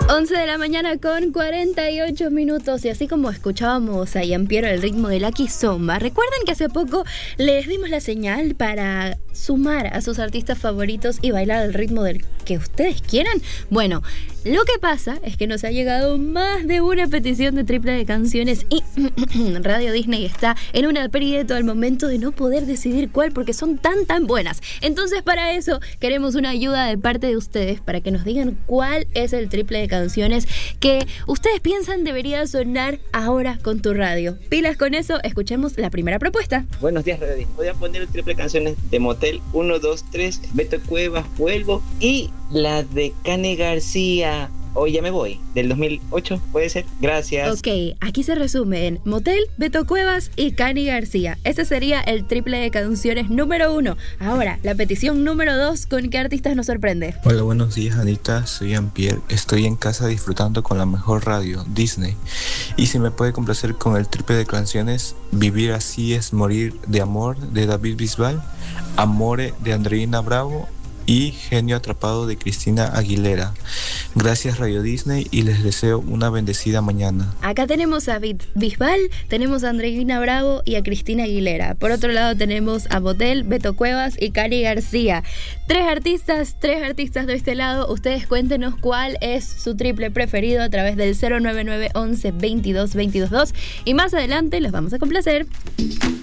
11 de la mañana con 48 minutos y así como escuchábamos a Yampiero el ritmo de la Kizomba, recuerden que hace poco les dimos la señal para sumar a sus artistas favoritos y bailar al ritmo del que ustedes quieran. Bueno, lo que pasa es que nos ha llegado más de una petición de triple de canciones y Radio Disney está en un aprieto al momento de no poder decidir cuál porque son tan buenas. Entonces para eso queremos una ayuda de parte de ustedes para que nos digan cuál es el triple de canciones que ustedes piensan debería sonar ahora con tu radio. Pilas con eso, escuchemos la primera propuesta. Buenos días, Radio Disney. Podrían poner el triple de canciones de Motel 1, 2, 3, Beto Cuevas, Vuelvo y la de Cani García. Hoy ya me voy, del 2008, ¿puede ser? Gracias. Ok, aquí se resumen Motel, Beto Cuevas y Cani García. Ese sería el triple de canciones número 1. Ahora, la petición número 2, ¿con qué artistas nos sorprende? Hola, buenos días, Anita, soy Jean-Pierre. Estoy en casa disfrutando con la mejor radio, Disney. Y si me puede complacer con el triple de canciones, Vivir así es morir de amor, de David Bisbal, Amore, de Andreina Bravo y Genio atrapado, de Cristina Aguilera. Gracias, Radio Disney, y les deseo una bendecida mañana. Acá tenemos a Bisbal, tenemos a Andreina Bravo y a Cristina Aguilera. Por otro lado tenemos a Motel, Beto Cuevas y Cani García. Tres artistas de este lado. Ustedes cuéntenos cuál es su triple preferido a través del 099 11 22 22 2 y más adelante los vamos a complacer.